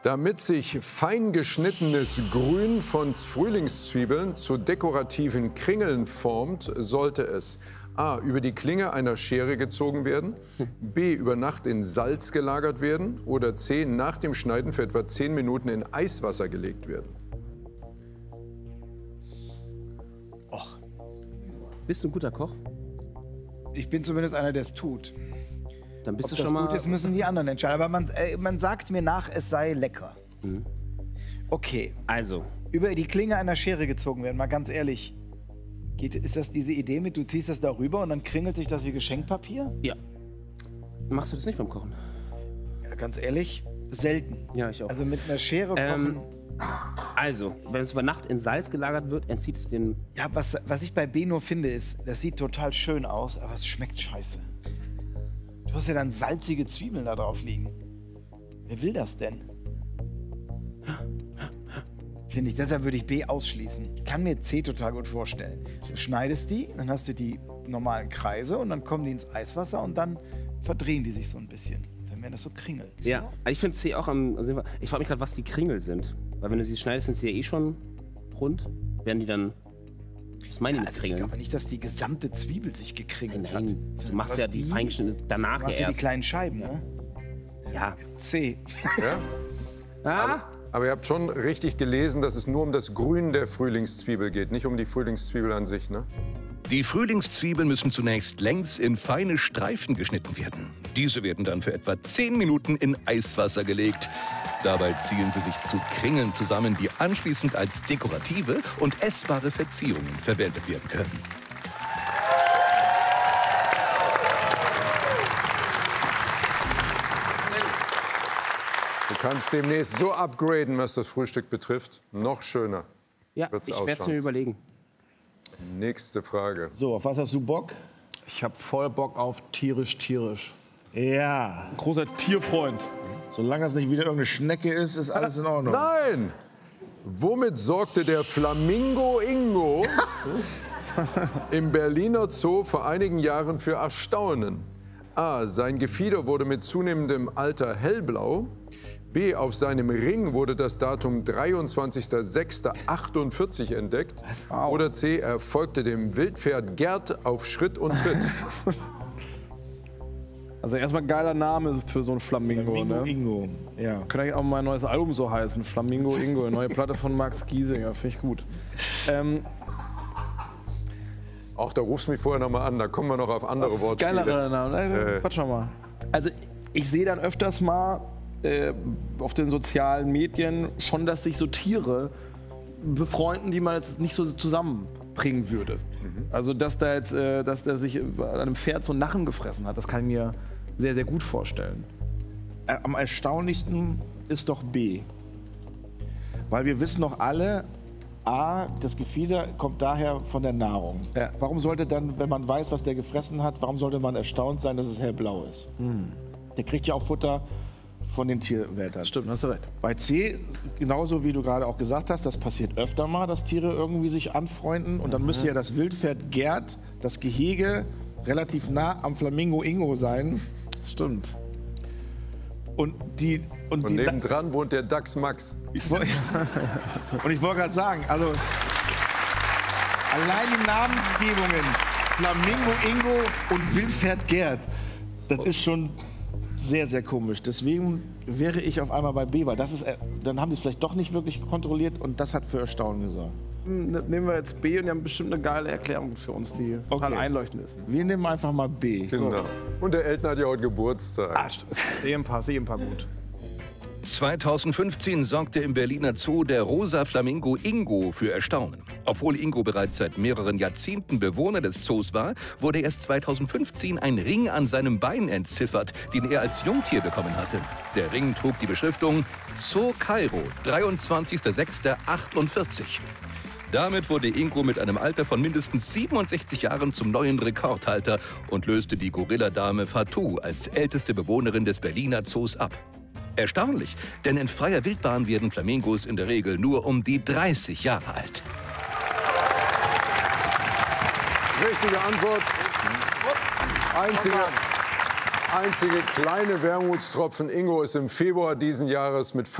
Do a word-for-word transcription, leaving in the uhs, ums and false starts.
Damit sich fein geschnittenes Grün von Frühlingszwiebeln zu dekorativen Kringeln formt, sollte es a. über die Klinge einer Schere gezogen werden, b. über Nacht in Salz gelagert werden oder c. nach dem Schneiden für etwa zehn Minuten in Eiswasser gelegt werden. Och. Bist du ein guter Koch? Ich bin zumindest einer, der es tut. Dann bist Ob du das schon mal. gut ist, müssen die anderen entscheiden. Aber man, äh, man sagt mir nach, es sei lecker. Mhm. Okay. Also. Über die Klinge einer Schere gezogen werden, mal ganz ehrlich. Geht, ist das diese Idee mit, du ziehst das darüber und dann kringelt sich das wie Geschenkpapier? Ja. Machst du das nicht beim Kochen? Ja, ganz ehrlich, selten. Ja, ich auch. Also mit einer Schere Ähm, kochen. Also, wenn es über Nacht in Salz gelagert wird, entzieht es den. Ja, was, was ich bei B nur finde, ist, das sieht total schön aus, aber es schmeckt scheiße. Du hast ja dann salzige Zwiebeln da drauf liegen. Wer will das denn? Finde ich, deshalb würde ich B ausschließen. Ich kann mir C total gut vorstellen. Du schneidest die, dann hast du die normalen Kreise und dann kommen die ins Eiswasser und dann verdrehen die sich so ein bisschen. Dann werden das so Kringel. Ja, ich finde C auch am. Also ich frage mich gerade, was die Kringel sind. Weil wenn du sie schneidest, sind sie ja eh schon rund. Werden die dann. Was meinen die mit Also ich Kringeln? glaube nicht, dass die gesamte Zwiebel sich gekringelt Nein, hat. du machst ja die Feinschnitte danach Du machst ja ja die erst. kleinen Scheiben, ne? Ja. C. Ja? Ah, Aber ihr habt schon richtig gelesen, dass es nur um das Grün der Frühlingszwiebel geht, nicht um die Frühlingszwiebel an sich, ne? Die Frühlingszwiebeln müssen zunächst längs in feine Streifen geschnitten werden. Diese werden dann für etwa zehn Minuten in Eiswasser gelegt. Dabei ziehen sie sich zu Kringeln zusammen, die anschließend als dekorative und essbare Verzierungen verwendet werden können. Du kannst demnächst so upgraden, was das Frühstück betrifft. Noch schöner. ja, Wird's ich werde es ausschauen. mir überlegen. Nächste Frage. So, auf was hast du Bock? Ich habe voll Bock auf tierisch, tierisch. Ja. Großer Tierfreund. Solange es nicht wieder irgendeine Schnecke ist, ist alles in Ordnung. Nein! Womit sorgte der Flamingo Ingo im Berliner Zoo vor einigen Jahren für Erstaunen? A. Sein Gefieder wurde mit zunehmendem Alter hellblau. B. Auf seinem Ring wurde das Datum dreiundzwanzigster sechster achtundvierzig entdeckt. Oder C. Er folgte dem Wildpferd Gerd auf Schritt und Tritt. Also erstmal geiler Name für so ein Flamingo, Flamingo ne? Ingo. Ja. Könnte eigentlich auch mal ein neues Album so heißen. Flamingo Ingo, eine neue Platte von Max Giesinger. Finde ich gut. Ähm, Auch da rufst du mich vorher noch mal an, da kommen wir noch auf andere Wortspiele. geiler Name. Äh. Quatsch noch mal. Also ich sehe dann öfters mal äh, auf den sozialen Medien schon, dass sich so Tiere befreunden, die man jetzt nicht so zusammenbringen würde. Mhm. Also dass da jetzt, äh, dass der sich an einem Pferd so einen Nachen gefressen hat, das kann ich mir sehr, sehr gut vorstellen. Äh, Am erstaunlichsten ist doch B. Weil wir wissen doch alle, A, das Gefieder kommt daher von der Nahrung. Ja. Warum sollte dann, wenn man weiß, was der gefressen hat, warum sollte man erstaunt sein, dass es hellblau ist? Hm. Der kriegt ja auch Futter von den Tierwärtern. Stimmt, hast du recht. Bei C, genauso wie du gerade auch gesagt hast, das passiert öfter mal, dass Tiere irgendwie sich anfreunden. Und dann müsste ja das Wildpferd Gerd, das Gehege, relativ nah am Flamingo Ingo sein. Stimmt. Und die... Und, Und die nebendran wohnt der Dachs Max. ich woll- und ich wollte gerade sagen, also allein die Namensgebungen, Flamingo Ingo und Wildpferd Gerd, das ist schon sehr, sehr komisch. Deswegen wäre ich auf einmal bei B, weil das ist, äh, dann haben die es vielleicht doch nicht wirklich kontrolliert und das hat für Erstaunen gesorgt. Nehmen wir jetzt B und die haben bestimmt eine geile Erklärung für uns, die total einleuchtend ist. Wir nehmen einfach mal B. Genau. Und der Elton hat ja heute Geburtstag. Ah, stimmt. Sehe ein paar, sehe ein paar gut. zweitausendfünfzehn sorgte im Berliner Zoo der rosa Flamingo Ingo für Erstaunen. Obwohl Ingo bereits seit mehreren Jahrzehnten Bewohner des Zoos war, wurde erst zweitausendfünfzehn ein Ring an seinem Bein entziffert, den er als Jungtier bekommen hatte. Der Ring trug die Beschriftung Zoo Kairo, dreiundzwanzigster sechster achtundvierzig. Damit wurde Ingo mit einem Alter von mindestens siebenundsechzig Jahren zum neuen Rekordhalter und löste die Gorilladame Fatou als älteste Bewohnerin des Berliner Zoos ab. Erstaunlich, denn in freier Wildbahn werden Flamingos in der Regel nur um die dreißig Jahre alt. Richtige Antwort. Einzige, einzige kleine Wermutstropfen. Ingo ist im Februar diesen Jahres mit